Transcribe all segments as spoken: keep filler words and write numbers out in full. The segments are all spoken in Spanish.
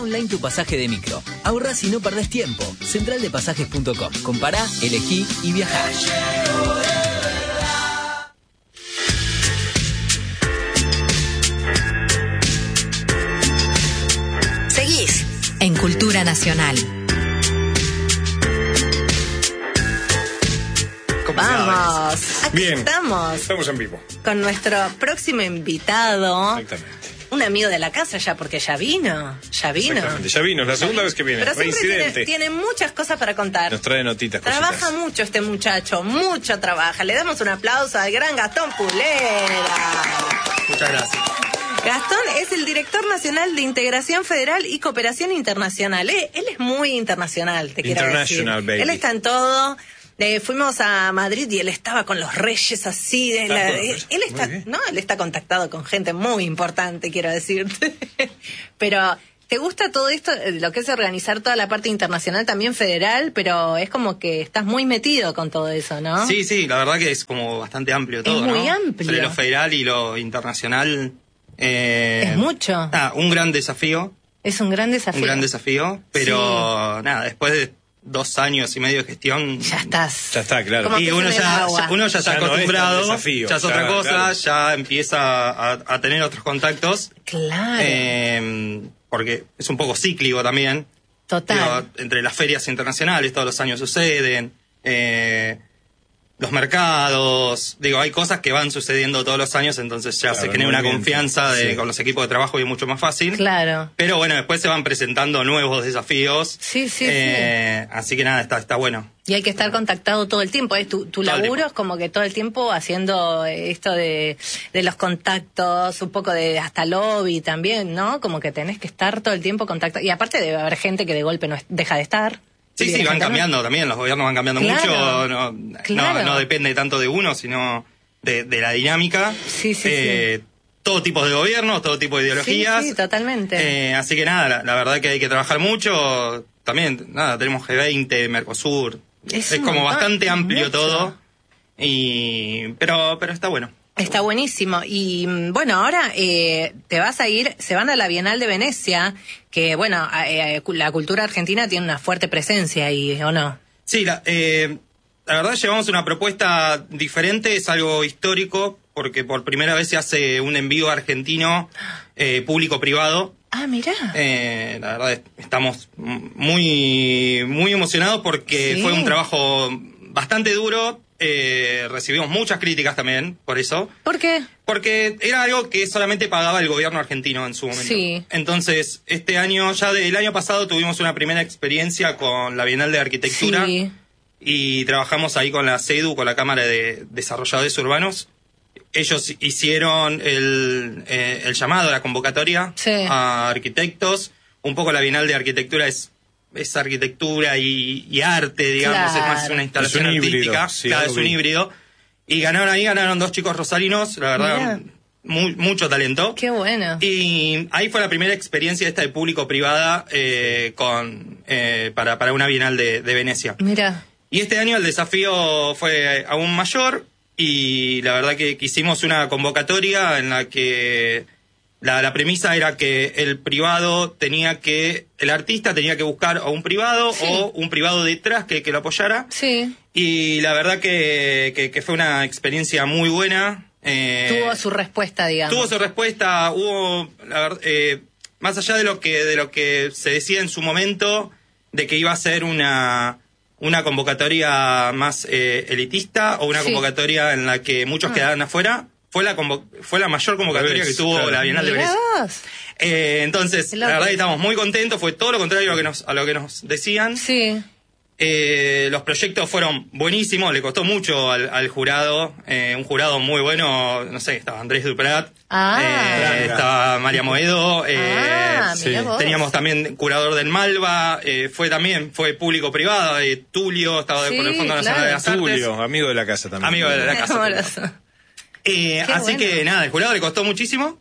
Online tu pasaje de micro. Ahorrás y no perdés tiempo. central de pasajes punto com. Compará, elegí y viajá. Seguís en Cultura Nacional. Vamos, aquí Bien, estamos. Estamos en vivo. Con nuestro próximo invitado. Exactamente. Un amigo de la casa ya, porque ya vino. Ya vino. Exactamente. Ya vino, es la segunda vez que viene. Pero siempre Reincidente. tiene, tiene muchas cosas para contar. Nos trae notitas, Trabaja cositas. mucho este muchacho, mucho trabaja. Le damos un aplauso al gran Gastón Pulera. Muchas gracias. Gastón es el director nacional de Integración Federal y Cooperación Internacional. Él, él es muy internacional, te quiero decir. International, baby. Él está en todo. Eh, fuimos a Madrid y él estaba con los reyes así. De la, él, él está, no, él está contactado con gente muy importante, quiero decirte. Pero ¿te gusta todo esto, lo que es organizar toda la parte internacional, también federal? Pero es como que estás muy metido con todo eso, ¿no? Sí, sí, la verdad que es como bastante amplio todo, Es muy ¿no? amplio. Entre lo federal y lo internacional. Eh, Es mucho. Ah, un gran desafío. Es un gran desafío. Un gran desafío, pero nada, después de dos años y medio de gestión... Ya estás. Ya está, claro. Como Y pez uno en el ya, agua. ya- uno ya está Ya no es tan acostumbrado, desafío, ya es ya, otra cosa, claro. ya empieza a, a tener otros contactos. Claro. eh, porque es un poco cíclico también. Total. Digo, entre las ferias internacionales, todos los años suceden. Eh, los mercados, digo, hay cosas que van sucediendo todos los años, entonces ya Claro, se genera una muy bien. confianza de, Sí. con los equipos de trabajo y es mucho más fácil. Claro. Pero bueno, después se van presentando nuevos desafíos. Sí, sí, eh, Así que nada, está, está bueno. Y hay que estar contactado todo el tiempo. ¿eh? Tu, tu Todo el laburo tiempo. es como que todo el tiempo haciendo esto de, de los contactos, un poco de hasta lobby también, ¿no? Como que tenés que estar todo el tiempo contactado. Y aparte debe haber gente que de golpe no es- deja de estar. Sí, Y sí, hay van gente cambiando nueva. también, los gobiernos van cambiando Claro, mucho, no, claro. no, no depende tanto de uno, sino de, de la dinámica. Sí, sí, Eh, todo tipo de gobiernos, todo tipo de ideologías. Sí, sí, totalmente. Eh, así que nada, la, la verdad que hay que trabajar mucho. También, nada, tenemos G veinte, Mercosur. Es Es, un como montón, bastante amplio mucho. todo. Y, pero, pero está bueno. Está buenísimo. Y mm, bueno, ahora eh, te vas a ir, se van a la Bienal de Venecia, que bueno, eh, eh, la cultura argentina tiene una fuerte presencia ahí, ¿o no? Sí, la, eh, la verdad llevamos una propuesta diferente, es algo histórico, porque por primera vez se hace un envío argentino eh, público-privado. Ah, mirá. Eh, la verdad es- estamos muy, muy emocionados porque Sí. fue un trabajo bastante duro. Eh, recibimos muchas críticas también por eso. ¿Por qué? Porque era algo que solamente pagaba el gobierno argentino en su momento. Sí. Entonces, este año, ya del año pasado tuvimos una primera experiencia con la Bienal de Arquitectura. Sí. Y trabajamos ahí con la CEDU, con la Cámara de Desarrolladores Urbanos. Ellos hicieron el, eh, el llamado, la convocatoria Sí. a arquitectos. Un poco la Bienal de Arquitectura es, es arquitectura y, y arte, digamos, Claro. es más una instalación Es un híbrido, artística. sí, Claro, algo es un vi. híbrido. Y ganaron ahí, ganaron dos chicos rosarinos, la verdad, Mirá. muy, mucho talento. Qué bueno. Y ahí fue la primera experiencia esta de público-privada eh, con eh, para, para una Bienal de, de Venecia. Mira. Y este año el desafío fue aún mayor y la verdad que, que hicimos una convocatoria en la que la, la premisa era que el privado tenía que, el artista tenía que buscar a un privado Sí. o un privado detrás que, que lo apoyara. Sí. Y la verdad que, que, que fue una experiencia muy buena. Eh, Tuvo su respuesta, digamos. Tuvo su respuesta, hubo, la verdad, eh, más allá de lo que de lo que se decía en su momento, de que iba a ser una, una convocatoria más eh, elitista o una Sí. convocatoria en la que muchos Ah. quedaran afuera, fue la convo- fue la mayor convocatoria Ves, que tuvo claro. la Bienal de Mirá Venecia. vos. Eh, entonces, Qué la loco. verdad que estamos muy contentos, fue todo lo contrario a lo que nos, a lo que nos decían. Sí. Eh, los proyectos fueron buenísimos, le costó mucho al, al jurado, eh, un jurado muy bueno, no sé, estaba Andrés Duprat, Ah. eh, estaba María Moedo, eh, Ah, mirá sí. vos. teníamos también curador del Malva, eh, fue también, fue público-privado, eh, Tulio, estaba Sí, por el Fondo Nacional claro. de las Artes. Tulio, amigo de la casa también. Amigo de la casa. Amoroso. Eh, Qué así bueno. que nada, el jurado le costó muchísimo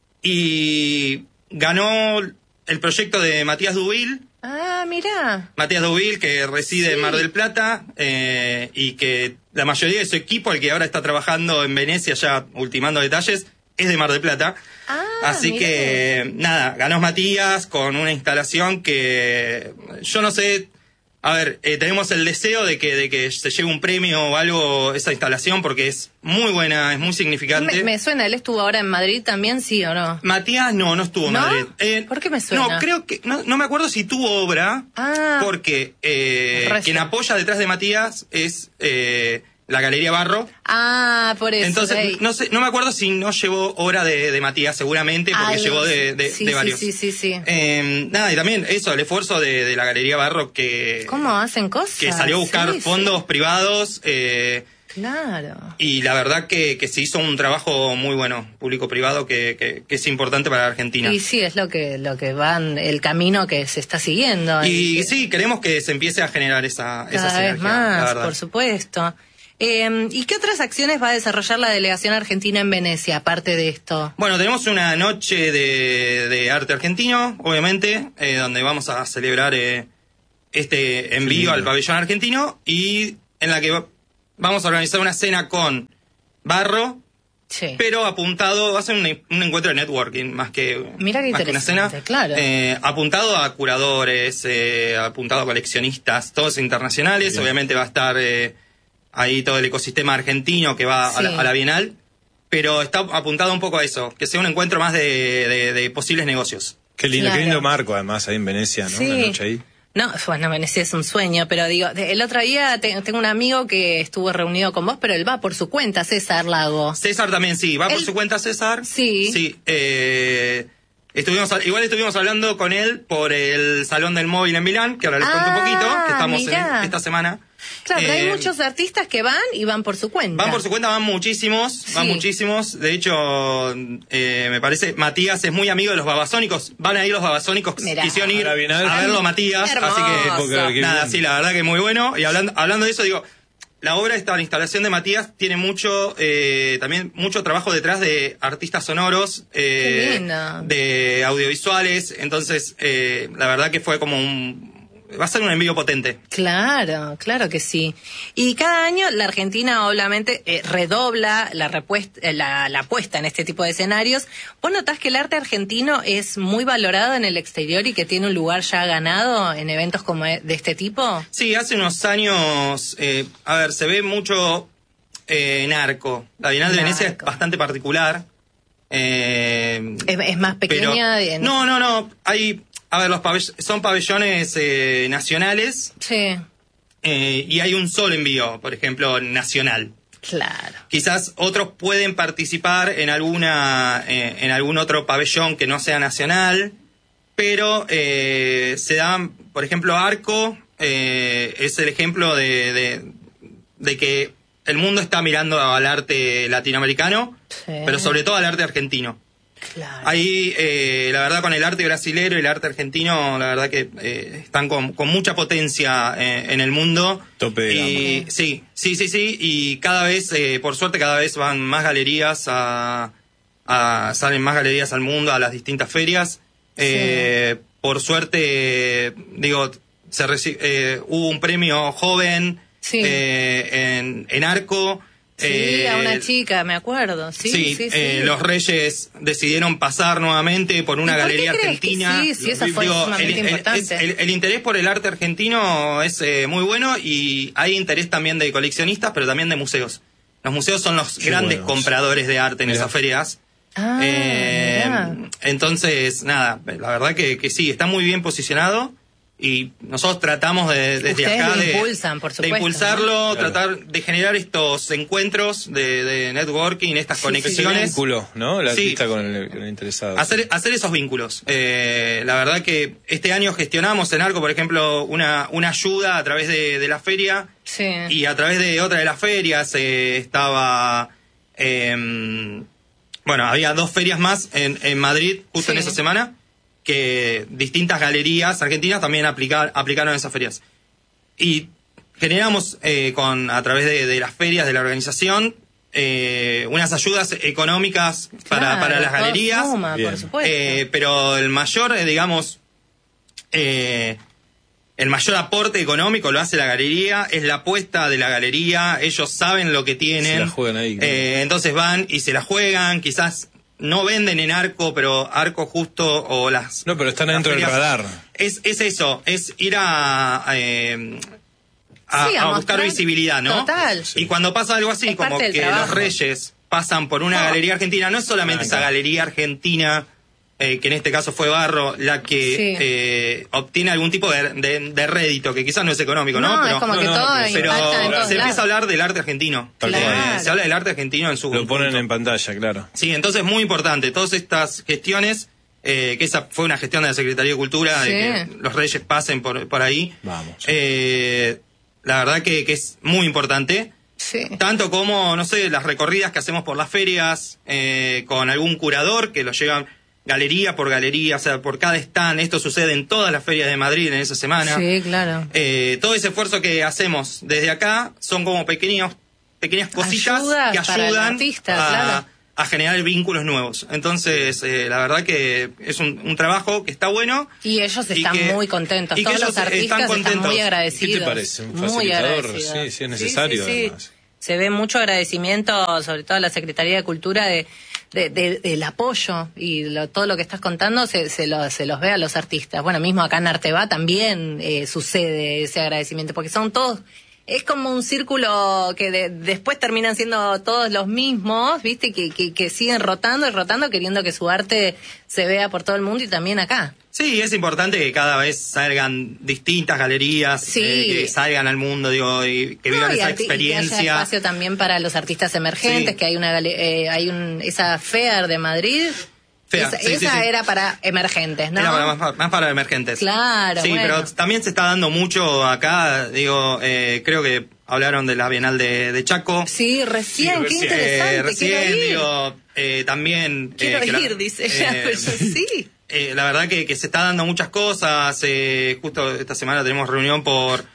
y ganó el proyecto de Matías Dubil. Ah, mirá. Matías Dubil, que reside Sí. en Mar del Plata eh, y que la mayoría de su equipo, el que ahora está trabajando en Venecia ya ultimando detalles, es de Mar del Plata. Ah, Así mirá. que, nada, ganó Matías con una instalación que yo no sé. A ver, eh, tenemos el deseo de que de que se lleve un premio o algo esa instalación porque es muy buena, es muy significante. Me, me suena, él estuvo ahora en Madrid también, ¿sí o no? Matías no, no estuvo en ¿No? Madrid. Eh, ¿Por qué me suena? No, creo que, no, no me acuerdo si tuvo obra, Ah. porque eh, Re quien sí. apoya detrás de Matías es eh, la Galería Barro. Ah, por eso. Entonces, ey. no sé, no me acuerdo si no llevó obra de, de Matías, seguramente, porque Algo, llevó de, de, sí, de sí, varios. sí, sí, sí. Eh, nada, y también eso, el esfuerzo de, de la Galería Barro que, ¿Cómo hacen cosas? que salió a buscar Sí, sí. fondos privados. Eh, Claro. y la verdad que, que se hizo un trabajo muy bueno, público-privado, que, que, que es importante para la Argentina. Y sí, es lo que lo que van, el camino que se está siguiendo. Y que sí, queremos que se empiece a generar esa, esa cada vez sinergia, la más, verdad. por supuesto. Eh, ¿Y qué otras acciones va a desarrollar la delegación argentina en Venecia, aparte de esto? Bueno, tenemos una noche de, de arte argentino, obviamente, eh, donde vamos a celebrar eh, este envío lindo. al pabellón argentino y en la que va- vamos a organizar una cena con Barro, Sí. pero apuntado, va a ser un, un encuentro de networking más que, Mira qué más que una cena. interesante, claro. Eh, apuntado a curadores, eh, apuntado a coleccionistas, todos internacionales. Bien. Obviamente va a estar eh, ahí todo el ecosistema argentino que va a, Sí. la, a la Bienal, pero está apuntado un poco a eso, que sea un encuentro más de, de- de posibles negocios. Qué lindo, Claro. qué lindo marco, además, ahí en Venecia, ¿no? Sí. Una noche ahí. No, bueno, Venecia es un sueño, pero digo, de- el otro día te- tengo un amigo que estuvo reunido con vos, pero él va por su cuenta, César Lago. César también, sí, va por Él- su cuenta César. Sí. Sí, eh, estuvimos, igual estuvimos hablando con él por el Salón del Móvil en Milán, que ahora les cuento un Ah, poquito, que estamos en mirá. esta semana. Claro, pero hay Eh, muchos artistas que van y van por su cuenta. Van por su cuenta, van muchísimos, van Sí. muchísimos. De hecho, eh, me parece, Matías es muy amigo de los babasónicos. Van a ir los babasónicos, Mirá. quisieron ir A la Bienal. a verlo a Matías. Hermoso. Así que, Puedo creer que nada, bien. sí, la verdad que muy bueno. Y hablando, hablando de eso, digo, la obra esta, la instalación de Matías, tiene mucho, eh, también mucho trabajo detrás de artistas sonoros, eh, Qué lindo. de audiovisuales. Entonces, eh, la verdad que fue como un, va a ser un envío potente. Claro, claro que sí. Y cada año la Argentina obviamente eh, redobla la, repuest- eh, la, la apuesta en este tipo de escenarios. ¿Vos notás que el arte argentino es muy valorado en el exterior y que tiene un lugar ya ganado en eventos como e- de este tipo? Sí, hace unos años, eh, a ver, se ve mucho eh, en Arco. La Bienal de Venecia es Narco. bastante particular. Eh, ¿Es, es más pero- pequeña? de- no, no, no. Hay, a ver, los pabell- son pabellones eh, nacionales Sí, eh, y hay un solo envío, por ejemplo, nacional. claro. Quizás otros pueden participar en alguna eh, en algún otro pabellón que no sea nacional, pero eh, se dan, por ejemplo, Arco eh, es el ejemplo de, de, de que el mundo está mirando al arte latinoamericano, Sí. pero sobre todo al arte argentino. Claro. Ahí, eh, la verdad, con el arte brasilero y el arte argentino, la verdad que eh, están con, con mucha potencia eh, en el mundo. Tope de y, gama. Sí, sí, sí, sí. Y cada vez, eh, por suerte, cada vez van más galerías a, a- salen más galerías al mundo, a las distintas ferias. Eh, por suerte, digo, se reci- eh, hubo un premio joven Sí. eh, en, en Arco. Sí, Eh, a una chica, me acuerdo. Sí, sí, sí. eh, los Reyes decidieron pasar nuevamente por una ¿Y por qué galería crees que argentina. sí? Sí, eso fue el, sumamente el- importante. es- el- el interés por el arte argentino es eh, muy bueno y hay interés también de coleccionistas, pero también de museos. Los museos son los Qué grandes buenos. compradores de arte en Mirá. esas ferias. Ah, Eh, mirá. entonces, nada, la verdad que, que sí, está muy bien posicionado. Y nosotros tratamos de, desde Ustedes acá lo de, impulsan, por de supuesto, impulsarlo, ¿no? Claro. tratar de generar estos encuentros de, de networking, estas Sí, Ese conexiones. vínculo, ¿no? El Sí. artista con el, con el interesado. Hacer, hacer esos vínculos. Eh, la verdad que este año gestionamos en Arco, por ejemplo, una, una ayuda a través de, de la feria Sí. y a través de otra de las ferias eh, estaba... em, bueno, había dos ferias más en, en Madrid justo Sí. en esa semana que distintas galerías argentinas también aplicar, aplicaron esas ferias. Y generamos eh, con a través de, de las ferias de la organización eh, unas ayudas económicas para, Claro, para las todo galerías. suma, Bien. por supuesto. Eh, pero el mayor, eh, digamos, eh, el mayor aporte económico lo hace la galería, es la apuesta de la galería, ellos saben lo que tienen. Se la juegan ahí, claro. Eh, entonces van y se la juegan, quizás no venden en Arco, pero Arco justo o las... No, pero están las dentro del ferias- radar. Es, es eso, es ir a... eh, a, Sí, a a buscar mostrar- visibilidad, ¿no? Total. Y cuando pasa algo así, Es como parte del que trabajo. los Reyes pasan por una Oh. galería argentina, no es solamente Ah, esa claro. galería argentina, eh, que en este caso fue Barro, la que Sí. eh, obtiene algún tipo de, de- de rédito, que quizás no es económico, ¿no? No, pero es como no, que no, todo pero- pero impacta en todos se empieza lados. a hablar del arte argentino. Tal cual. Eh, se habla del arte argentino en su Lo ponen conjunto. en pantalla, claro. Sí, entonces es muy importante. Todas estas gestiones, eh, que esa fue una gestión de la Secretaría de Cultura, de Sí. que los Reyes pasen por, por ahí. Vamos. Eh, la verdad que, que es muy importante. Sí. Tanto como, no sé, las recorridas que hacemos por las ferias, eh, con algún curador que lo llevan galería por galería, o sea, por cada stand. Esto sucede en todas las ferias de Madrid en esa semana. Sí, claro. Eh, todo ese esfuerzo que hacemos desde acá son como pequeños, pequeñas cositas Ayudas que para el ayudan artista, a, claro. a generar vínculos nuevos. Entonces, eh, la verdad que es un, un trabajo que está bueno. Y ellos Y están que- muy contentos. y que Todos los ellos están artistas están, contentos. muy ¿Qué te agradecidos. parece? ¿Un Muy facilitador? agradecidos. Sí, sí, es necesario, Sí, sí, sí. además. Se ve mucho agradecimiento, sobre todo a la Secretaría de Cultura, de, de- de- del apoyo y lo- todo lo que estás contando se, se, lo- se los ve a los artistas. Bueno, mismo acá en Arteba también eh, sucede ese agradecimiento, porque son todos... Es como un círculo que de- después terminan siendo todos los mismos, ¿viste? Que, que, que siguen rotando y rotando, queriendo que su arte se vea por todo el mundo y también acá. Sí, es importante que cada vez salgan distintas galerías, Sí. eh, que salgan al mundo, digo, y que vivan No, y esa arti- y que experiencia. haya espacio también para los artistas emergentes, Sí. que hay una gale- eh, hay un esa FEAR de Madrid. FEAR, esa sí, sí, esa sí. era para emergentes, ¿no? Era para- más, más para emergentes. Claro, Sí, bueno. pero también se está dando mucho acá, digo, eh, creo que hablaron de la Bienal de, de Chaco. Sí, recién, Sí, qué recién. interesante, Eh, recién, quiero ir. digo, eh, también... eh, quiero que la- ir, dice ella, eh, pero yo sí. eh, la verdad que, que se está dando muchas cosas. eh, justo esta semana tenemos reunión por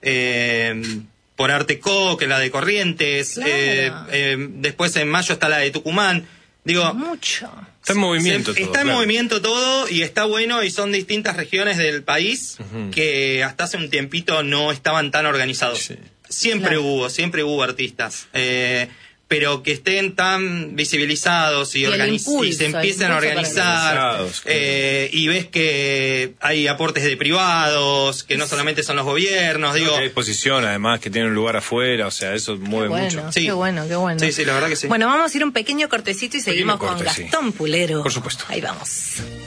eh, por Arteco, que es la de Corrientes. Claro. eh, eh, después en mayo está la de Tucumán. Digo, Mucho. Está en movimiento se- todo, está en claro. movimiento todo y está bueno, y son distintas regiones del país Ujú. que hasta hace un tiempito no estaban tan organizados. Sí. Siempre Claro. hubo, siempre hubo artistas. eh, pero que estén tan visibilizados y, Y el organiz- impulso, y se el empiecen a impulso para organizar, organizados, claro. eh, y ves que hay aportes de privados, que no solamente son los gobiernos, digo, Que hay exposición, además, que tiene un lugar afuera, o sea, eso mueve Qué mucho. bueno, Sí. qué bueno, qué bueno. Sí, sí, la verdad que sí. Bueno, vamos a ir un pequeño cortecito y seguimos corte, con sí. Gastón Pulero. Por supuesto. Ahí vamos.